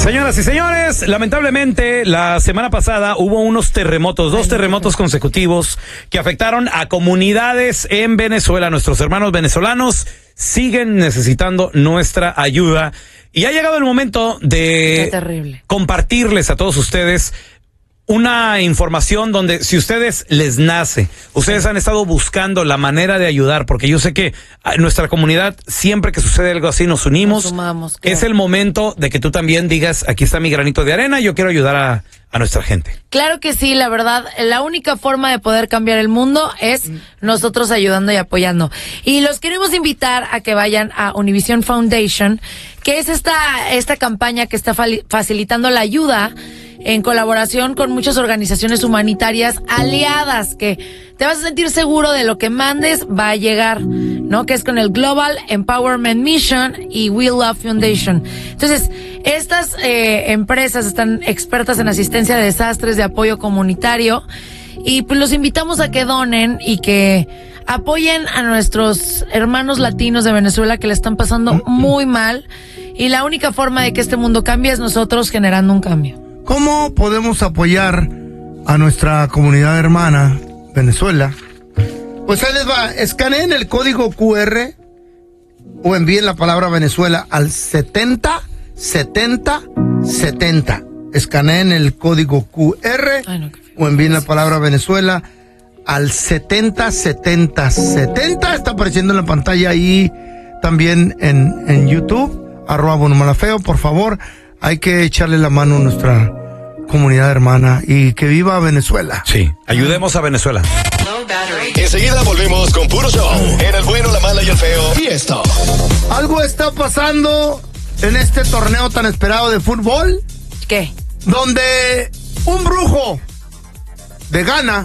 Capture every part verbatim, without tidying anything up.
Señoras y señores, lamentablemente la semana pasada hubo unos terremotos, dos terremotos consecutivos que afectaron a comunidades en Venezuela. Nuestros hermanos venezolanos siguen necesitando nuestra ayuda y ha llegado el momento de compartirles a todos ustedes una información donde si ustedes les nace, ustedes han estado buscando la manera de ayudar, porque yo sé que en nuestra comunidad siempre que sucede algo así nos unimos. Nos sumamos, claro. Es el momento de que tú también digas, aquí está mi granito de arena, yo quiero ayudar a, a nuestra gente. Claro que sí, la verdad, la única forma de poder cambiar el mundo es nosotros ayudando y apoyando. Y los queremos invitar a que vayan a Univision Foundation, que es esta, esta campaña que está facilitando la ayuda en colaboración con muchas organizaciones humanitarias aliadas, que te vas a sentir seguro de lo que mandes va a llegar, ¿no? Que es con el Global Empowerment Mission y We Love Foundation. Entonces, estas eh, empresas están expertas en asistencia de desastres, de apoyo comunitario, y pues los invitamos a que donen y que apoyen a nuestros hermanos latinos de Venezuela que le están pasando muy mal, y la única forma de que este mundo cambie es nosotros generando un cambio. ¿Cómo podemos apoyar a nuestra comunidad hermana Venezuela? Pues ahí les va, escaneen el código cu erre o envíen la palabra Venezuela al setenta setenta setenta. Escaneen el código cu erre Ay, no, o envíen la palabra Venezuela al setenta setenta setenta. Está apareciendo en la pantalla ahí también en, en YouTube, arroba Bueno Mala Feo. Por favor, hay que echarle la mano a nuestra comunidad hermana y que viva Venezuela. Sí, ayudemos a Venezuela. Enseguida volvemos con Puro Show en El Bueno, la Mala y el Feo. Y esto. Algo está pasando en este torneo tan esperado de fútbol. ¿Qué? Donde un brujo de Ghana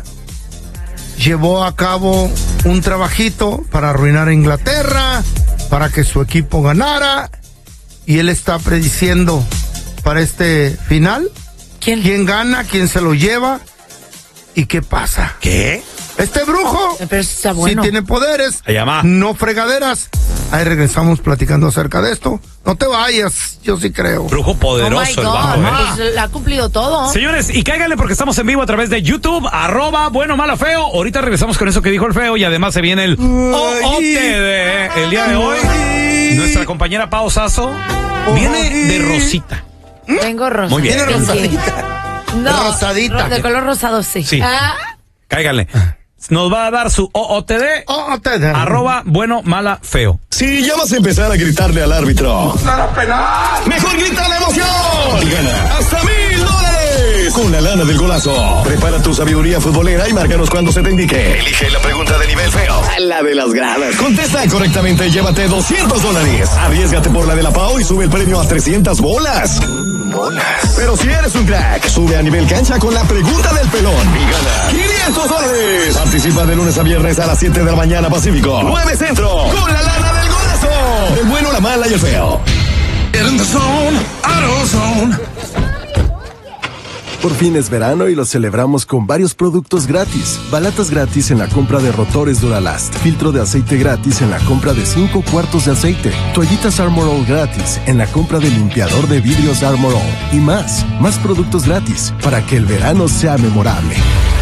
llevó a cabo un trabajito para arruinar a Inglaterra, para que su equipo ganara, y él está prediciendo para este final ¿Quién? quién gana, quién se lo lleva y qué pasa. ¿Qué? Este brujo Pero está bueno. sí tiene poderes, llama. no fregaderas. Ahí regresamos platicando acerca de esto. No te vayas, yo sí creo. Brujo poderoso. Oh my God, el bajo, ¿eh? pues, ha cumplido todo. Señores, y cáiganle porque estamos en vivo a través de YouTube, arroba Bueno Mala Feo. Ahorita regresamos con eso que dijo el Feo y además se viene el O O T D el día de hoy. Nuestra compañera Pao Sasso viene de rosita. Tengo rosa. Muy bien. Tiene rosadita. No, rosadita. de color rosado, sí. Sí. Ah. Cáiganle. Nos va a dar su O O T D, O O T D. arroba Bueno Mala Feo. Si ya vas a empezar a gritarle al árbitro, ¡Nada penal! mejor grita la emoción y gana hasta mil dólares con la lana del golazo. Prepara tu sabiduría futbolera y márcanos cuando se te indique. Elige la pregunta de nivel Feo, la de las gradas. Contesta correctamente y llévate doscientos dólares. Arriésgate por la de la Pau y sube el premio a trescientas bolas. Bolas. Pero si eres un crack, sube a nivel cancha con la pregunta del pelón y gana quinientos dólares. Participa de lunes a viernes a las siete de la mañana Pacífico, nueve Centro, con la lana del golazo. El Bueno, la Mala y el Feo. In the zone, AutoZone. Por fin es verano y lo celebramos con varios productos gratis. Balatas gratis en la compra de rotores Duralast. Filtro de aceite gratis en la compra de cinco cuartos de aceite. Toallitas Armor All gratis en la compra de limpiador de vidrios Armor All. Y más, más productos gratis para que el verano sea memorable.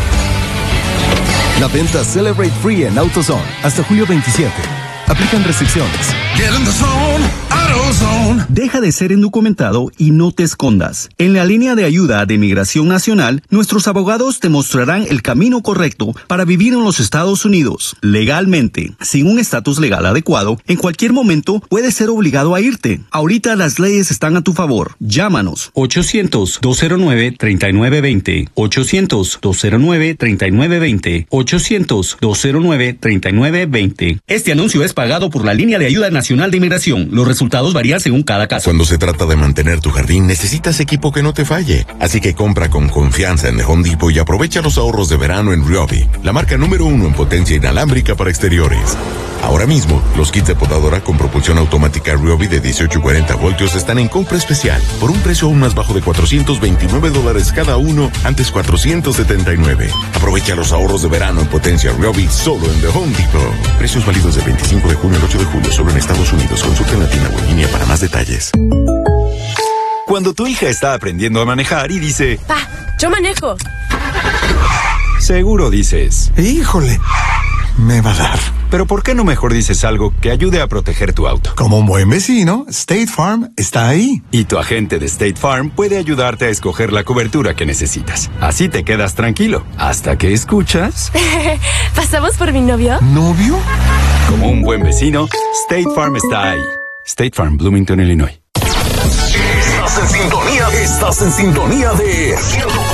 La venta Celebrate Free en AutoZone hasta julio veintisiete. Aplican restricciones. Get in the zone, AutoZone. Deja de ser indocumentado y no te escondas. En la línea de ayuda de Migración Nacional, nuestros abogados te mostrarán el camino correcto para vivir en los Estados Unidos, legalmente. Sin un estatus legal adecuado, en cualquier momento puedes ser obligado a irte. Ahorita las leyes están a tu favor. Llámanos. ochocientos, dos cero nueve, tres nueve dos cero. ochocientos, dos cero nueve, tres nueve dos cero. ochocientos, dos cero nueve, tres nueve dos cero. Este anuncio es pagado por la línea de ayuda nacional de inmigración. Los resultados varían según cada caso. Cuando se trata de mantener tu jardín, necesitas equipo que no te falle. Así que compra con confianza en The Home Depot y aprovecha los ahorros de verano en Ryobi, la marca número uno en potencia inalámbrica para exteriores. Ahora mismo, los kits de podadora con propulsión automática Ryobi de dieciocho y cuarenta voltios están en compra especial por un precio aún más bajo de cuatrocientos veintinueve dólares cada uno, antes cuatrocientos setenta y nueve. Aprovecha los ahorros de verano en potencia Ryobi solo en The Home Depot. Precios válidos del veinticinco de junio al ocho de julio solo en Estados Unidos. Consulta en la tienda o en línea para más detalles. Cuando tu hija está aprendiendo a manejar y dice, Pa, yo manejo. Seguro dices, Híjole, me va a dar. pero ¿por qué no mejor dices algo que ayude a proteger tu auto? Como un buen vecino, State Farm está ahí. Y tu agente de State Farm puede ayudarte a escoger la cobertura que necesitas. Así te quedas tranquilo, hasta que escuchas... ¿Pasamos por mi novio? ¿Novio? Como un buen vecino, State Farm está ahí. State Farm, Bloomington, Illinois. Estás en sintonía, estás en sintonía de